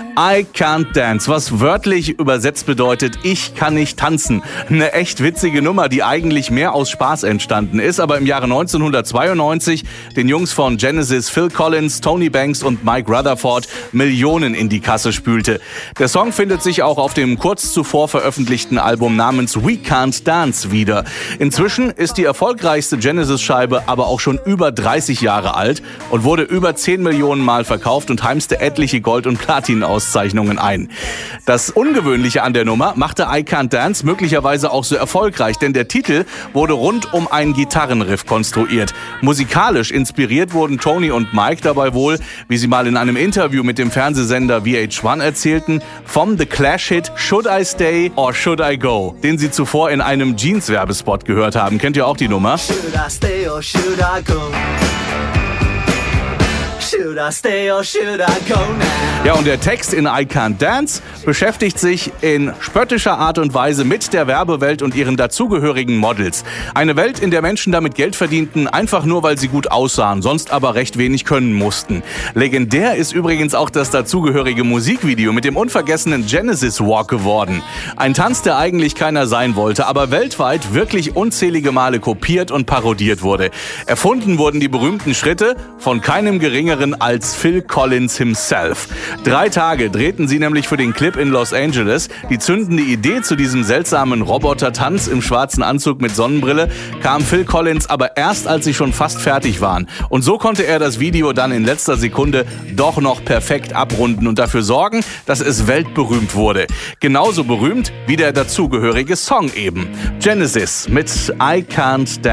I Can't Dance, was wörtlich übersetzt bedeutet, ich kann nicht tanzen. Eine echt witzige Nummer, die eigentlich mehr aus Spaß entstanden ist, aber im Jahre 1992 den Jungs von Genesis Phil Collins, Tony Banks und Mike Rutherford Millionen in die Kasse spülte. Der Song findet sich auch auf dem kurz zuvor veröffentlichten Album namens We Can't Dance wieder. Inzwischen ist die erfolgreichste Genesis-Scheibe aber auch schon über 30 Jahre alt und wurde über 10 Millionen Mal verkauft und heimste etliche Gold- und Platin-Auszeichnungen ein. Das Ungewöhnliche an der Nummer machte I Can't Dance möglicherweise auch so erfolgreich, denn der Titel wurde rund um einen Gitarrenriff konstruiert. Musikalisch inspiriert wurden Tony und Mike dabei wohl, wie sie mal in einem Interview mit dem Fernsehsender VH1 erzählten, vom The Clash-Hit Should I Stay or Should I Go, den sie zuvor in einem Jeans-Werbespot gehört haben. Kennt ihr auch die Nummer? Should I stay or should I go? Should I stay or should I go now? Ja, und der Text in I Can't Dance beschäftigt sich in spöttischer Art und Weise mit der Werbewelt und ihren dazugehörigen Models. Eine Welt, in der Menschen damit Geld verdienten, einfach nur, weil sie gut aussahen, sonst aber recht wenig können mussten. Legendär ist übrigens auch das dazugehörige Musikvideo mit dem unvergessenen Genesis Walk geworden. Ein Tanz, der eigentlich keiner sein wollte, aber weltweit wirklich unzählige Male kopiert und parodiert wurde. Erfunden wurden die berühmten Schritte von keinem geringeren als Phil Collins himself. 3 Tage drehten sie nämlich für den Clip in Los Angeles. Die zündende Idee zu diesem seltsamen Roboter-Tanz im schwarzen Anzug mit Sonnenbrille kam Phil Collins aber erst, als sie schon fast fertig waren. Und so konnte er das Video dann in letzter Sekunde doch noch perfekt abrunden und dafür sorgen, dass es weltberühmt wurde. Genauso berühmt wie der dazugehörige Song eben. Genesis mit I Can't Dance.